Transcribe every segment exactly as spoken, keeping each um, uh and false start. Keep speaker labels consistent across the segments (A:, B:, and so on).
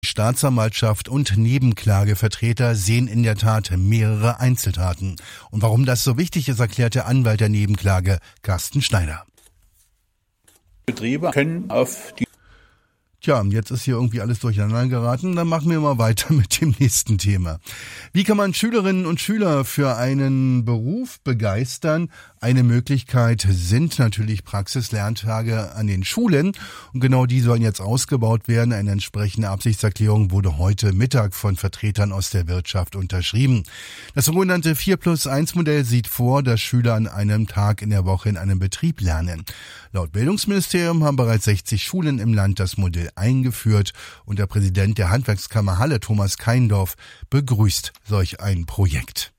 A: Staatsanwaltschaft und Nebenklagevertreter sehen in der Tat mehrere Einzeltaten. Und warum das so wichtig ist, erklärt der Anwalt der Nebenklage, Carsten Schneider.
B: Betriebe können auf die
A: Tja, jetzt ist hier irgendwie alles durcheinander geraten. Dann machen wir mal weiter mit dem nächsten Thema. Wie kann man Schülerinnen und Schüler für einen Beruf begeistern? Eine Möglichkeit sind natürlich Praxislerntage an den Schulen. Und genau die sollen jetzt ausgebaut werden. Eine entsprechende Absichtserklärung wurde heute Mittag von Vertretern aus der Wirtschaft unterschrieben. Das sogenannte vier plus eins Modell sieht vor, dass Schüler an einem Tag in der Woche in einem Betrieb lernen. Laut Bildungsministerium haben bereits sechzig Schulen im Land das Modell eingeführt und der Präsident der Handwerkskammer Halle, Thomas Keindorf, begrüßt solch ein Projekt.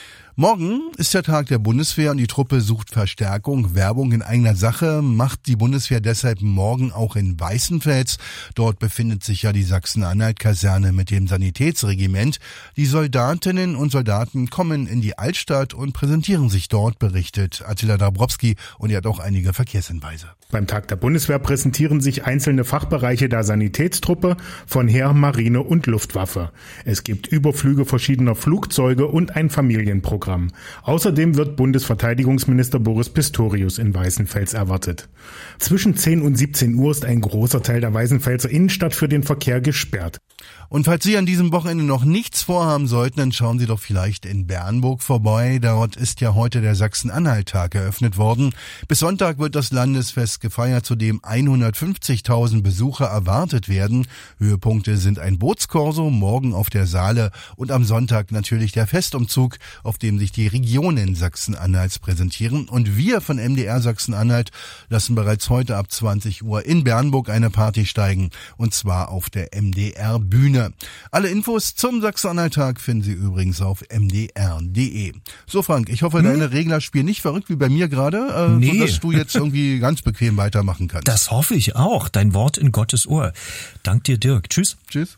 A: Morgen ist der Tag der Bundeswehr und die Truppe sucht Verstärkung. Werbung in eigener Sache macht die Bundeswehr deshalb morgen auch in Weißenfels. Dort befindet sich ja die Sachsen-Anhalt-Kaserne mit dem Sanitätsregiment. Die Soldatinnen und Soldaten kommen in die Altstadt und präsentieren sich dort, berichtet Attila Dabrowski, und er hat auch einige Verkehrshinweise.
C: Beim Tag der Bundeswehr präsentieren sich einzelne Fachbereiche der Sanitätstruppe von Heer, Marine und Luftwaffe. Es gibt Überflüge verschiedener Flugzeuge und ein Familienprogramm. Außerdem wird Bundesverteidigungsminister Boris Pistorius in Weißenfels erwartet. Zwischen zehn und siebzehn Uhr ist ein großer Teil der Weißenfelser Innenstadt für den Verkehr gesperrt.
A: Und falls Sie an diesem Wochenende noch nichts vorhaben sollten, dann schauen Sie doch vielleicht in Bernburg vorbei. Dort ist ja heute der Sachsen-Anhalt-Tag eröffnet worden. Bis Sonntag wird das Landesfest gefeiert, zu dem hundertfünfzigtausend Besucher erwartet werden. Höhepunkte sind ein Bootskorso morgen auf der Saale und am Sonntag natürlich der Festumzug, auf dem sich die Regionen Sachsen-Anhalts präsentieren. Und wir von M D R Sachsen-Anhalt lassen bereits heute ab zwanzig Uhr in Bernburg eine Party steigen, und zwar auf der M D R-Bühne. Alle Infos zum Sachsen-Anhalt-Tag finden Sie übrigens auf m d r punkt d e. So, Frank, ich hoffe, hm? deine Regler spielen nicht verrückt wie bei mir gerade, äh,
D: nee.
A: sodass du jetzt irgendwie ganz bequem weitermachen kannst.
D: Das hoffe ich auch. Dein Wort in Gottes Ohr. Dank dir, Dirk. Tschüss.
A: Tschüss.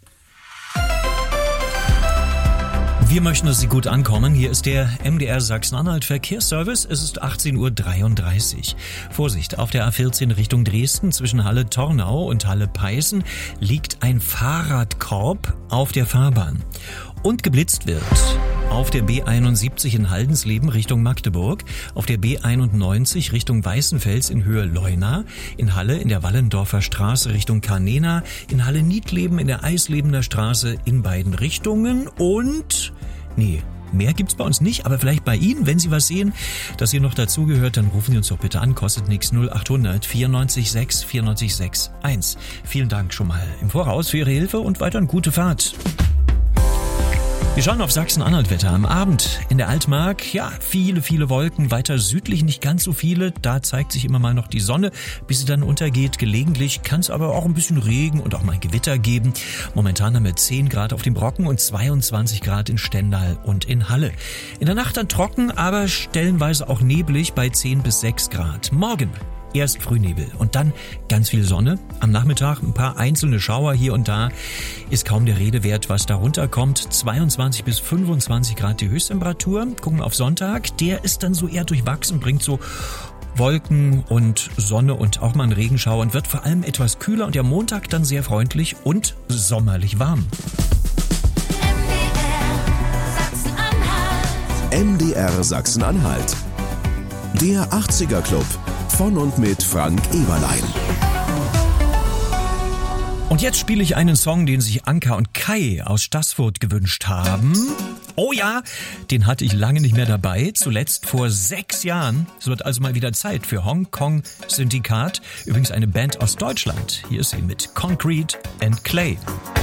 D: Wir möchten, dass Sie gut ankommen. Hier ist der M D R Sachsen-Anhalt Verkehrsservice. Es ist achtzehn Uhr dreiunddreißig. Vorsicht, auf der A vierzehn Richtung Dresden zwischen Halle-Tornau und Halle-Peißen liegt ein Fahrradkorb auf der Fahrbahn. Und geblitzt wird auf der B einundsiebzig in Haldensleben Richtung Magdeburg, auf der B einundneunzig Richtung Weißenfels in Höhe Leuna, in Halle in der Wallendorfer Straße Richtung Kanena, in Halle-Niedleben in der Eislebener Straße in beiden Richtungen und... nee, mehr gibt's bei uns nicht, aber vielleicht bei Ihnen, wenn Sie was sehen, das hier noch dazugehört, dann rufen Sie uns doch bitte an, kostet nichts, null achthundert vierundneunzig sechs vierundneunzig sechs eins. Vielen Dank schon mal im Voraus für Ihre Hilfe und weiterhin gute Fahrt. Wir schauen auf Sachsen-Anhalt-Wetter. Am Abend in der Altmark, ja, viele, viele Wolken. Weiter südlich nicht ganz so viele. Da zeigt sich immer mal noch die Sonne, bis sie dann untergeht. Gelegentlich kann es aber auch ein bisschen Regen und auch mal ein Gewitter geben. Momentan haben wir zehn Grad auf dem Brocken und zweiundzwanzig Grad in Stendal und in Halle. In der Nacht dann trocken, aber stellenweise auch neblig bei zehn bis sechs Grad. Morgen erst Frühnebel und dann ganz viel Sonne. Am Nachmittag ein paar einzelne Schauer hier und da. Ist kaum der Rede wert, was darunter kommt. zweiundzwanzig bis fünfundzwanzig Grad die Höchsttemperatur. Gucken wir auf Sonntag. Der ist dann so eher durchwachsen, bringt so Wolken und Sonne und auch mal einen Regenschauer und wird vor allem etwas kühler und der Montag dann sehr freundlich und sommerlich warm.
E: M D R Sachsen-Anhalt. Der achtziger Club. Von und mit Frank Eberlein.
D: Und jetzt spiele ich einen Song, den sich Anka und Kai aus Staßfurt gewünscht haben. Oh ja, den hatte ich lange nicht mehr dabei, zuletzt vor sechs Jahren. Es wird also mal wieder Zeit für Hongkong Syndikat. Übrigens eine Band aus Deutschland. Hier ist sie mit Concrete and Clay.